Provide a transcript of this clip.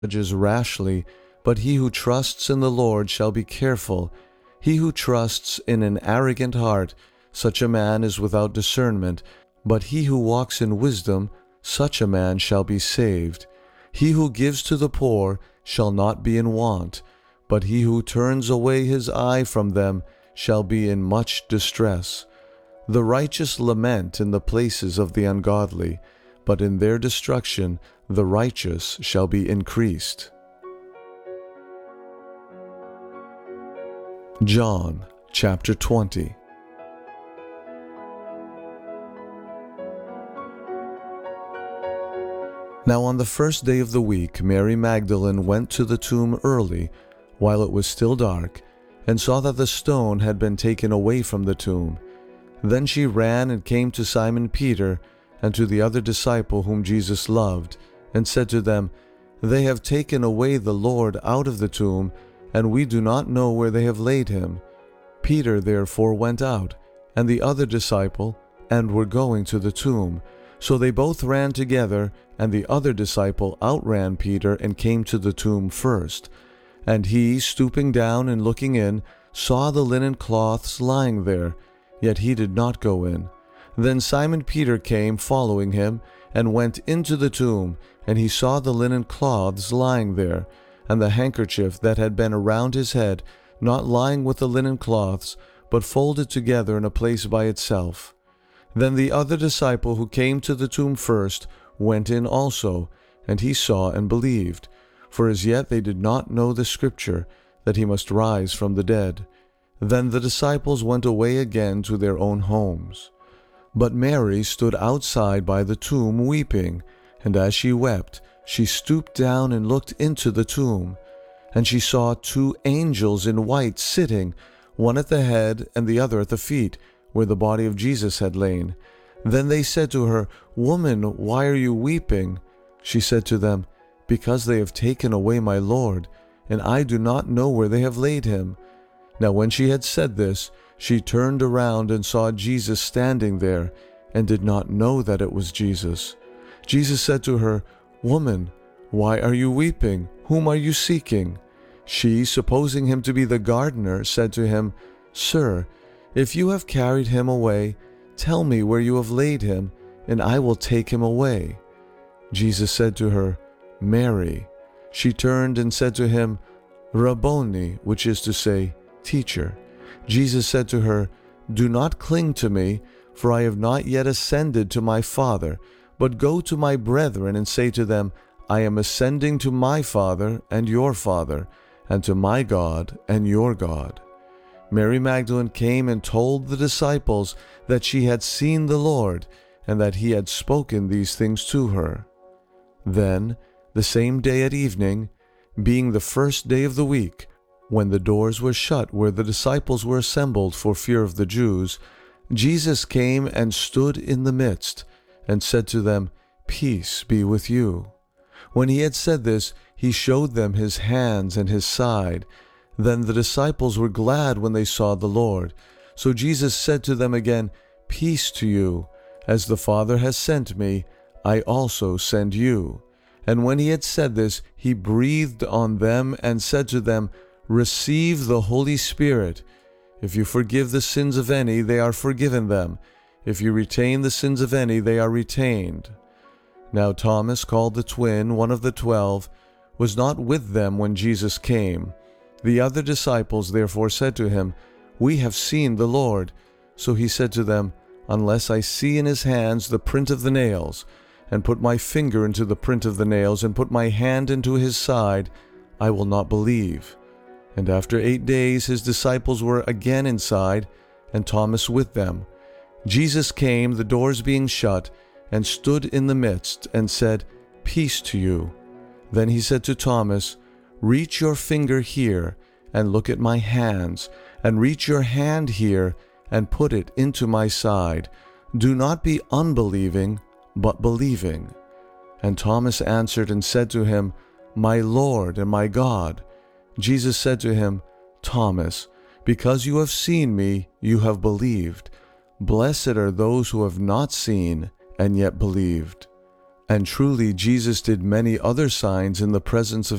judges rashly, but he who trusts in the Lord shall be careful. He who trusts in an arrogant heart, such a man is without discernment, but he who walks in wisdom, such a man shall be saved. He who gives to the poor shall not be in want, but he who turns away his eye from them shall be in much distress. The righteous lament in the places of the ungodly, but in their destruction the righteous shall be increased. John chapter 20. Now on the first day of the week, Mary Magdalene went to the tomb early, while it was still dark, and saw that the stone had been taken away from the tomb. Then she ran and came to Simon Peter and to the other disciple whom Jesus loved, and said to them, "They have taken away the Lord out of the tomb, and we do not know where they have laid him." Peter therefore went out, and the other disciple, and were going to the tomb. So they both ran together, and the other disciple outran Peter and came to the tomb first. And he, stooping down and looking in, saw the linen cloths lying there, yet he did not go in. Then Simon Peter came following him, and went into the tomb, and he saw the linen cloths lying there, and the handkerchief that had been around his head, not lying with the linen cloths, but folded together in a place by itself. Then the other disciple who came to the tomb first went in also, and he saw and believed. For as yet they did not know the scripture, that he must rise from the dead. Then the disciples went away again to their own homes. But Mary stood outside by the tomb weeping, and as she wept, she stooped down and looked into the tomb. And she saw 2 angels in white sitting, one at the head and the other at the feet, where the body of Jesus had lain. Then they said to her, "Woman, why are you weeping?" She said to them, "Because they have taken away my Lord, and I do not know where they have laid him." Now when she had said this, she turned around and saw Jesus standing there, and did not know that it was Jesus. Jesus said to her, "Woman, why are you weeping? Whom are you seeking?" She, supposing him to be the gardener, said to him, "Sir, if you have carried him away, tell me where you have laid him, and I will take him away." Jesus said to her, "Mary." She turned and said to him, "Rabboni," which is to say, Teacher. Jesus said to her, "Do not cling to me, for I have not yet ascended to my Father, but go to my brethren and say to them, I am ascending to my Father and your Father, and to my God and your God." Mary Magdalene came and told the disciples that she had seen the Lord, and that he had spoken these things to her. Then, the same day at evening, being the first day of the week, when the doors were shut where the disciples were assembled for fear of the Jews, Jesus came and stood in the midst, and said to them, "Peace be with you." When he had said this, he showed them his hands and his side. Then the disciples were glad when they saw the Lord. So Jesus said to them again, "Peace to you. As the Father has sent me, I also send you." And when he had said this, he breathed on them and said to them, "Receive the Holy Spirit. If you forgive the sins of any, they are forgiven them. If you retain the sins of any, they are retained." Now Thomas, called the twin, one of the 12, was not with them when Jesus came. The other disciples therefore said to him, "We have seen the Lord." So he said to them, "Unless I see in his hands the print of the nails, and put my finger into the print of the nails, and put my hand into his side, I will not believe." And after 8 days his disciples were again inside, and Thomas with them. Jesus came, the doors being shut, and stood in the midst, and said, "Peace to you." Then he said to Thomas, "Reach your finger here, and look at my hands, and reach your hand here, and put it into my side. Do not be unbelieving, but believing." And Thomas answered and said to him, "My Lord and my God." Jesus said to him, "Thomas, because you have seen me, you have believed. Blessed are those who have not seen and yet believed." And truly Jesus did many other signs in the presence of